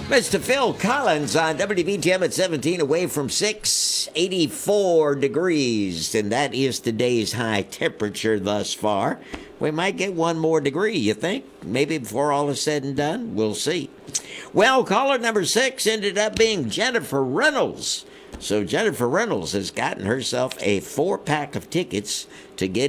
Mr. Phil Collins on WBTM at 17 away from 6, 84 degrees. And that is today's high temperature thus far. We might get one more degree, you think? Maybe before all is said and done? We'll see. Well, caller number 6 ended up being Jennifer Reynolds. So Jennifer Reynolds has gotten herself a 4-pack of tickets to get